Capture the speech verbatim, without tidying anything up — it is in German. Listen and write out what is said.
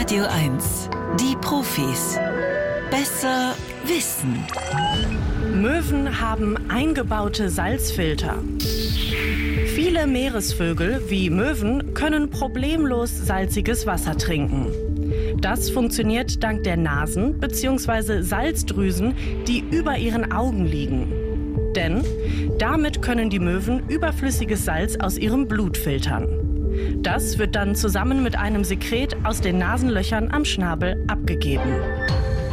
Radio eins. Die Profis. Besser wissen. Möwen haben eingebaute Salzfilter. Viele Meeresvögel wie Möwen können problemlos salziges Wasser trinken. Das funktioniert dank der Nasen bzw. Salzdrüsen, die über ihren Augen liegen. Denn damit können die Möwen überflüssiges Salz aus ihrem Blut filtern. Das wird dann zusammen mit einem Sekret aus den Nasenlöchern am Schnabel abgegeben.